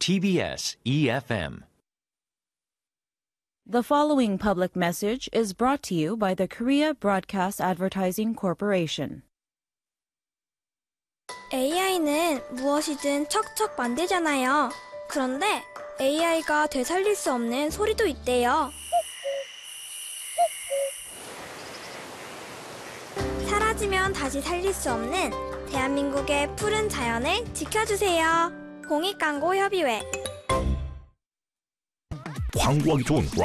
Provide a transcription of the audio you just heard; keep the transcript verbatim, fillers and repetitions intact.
티비에스 이에프엠. The following public message is brought to you by the Korea Broadcast Advertising Corporation. 에이아이는 무엇이든 척척 만들잖아요. 그런데 에이아이가 되살릴 수 없는 소리도 있대요. 사라지면 다시 살릴 수 없는 대한민국의 푸른 자연을 지켜주세요. 공익광고협의회. 광고하기 좋은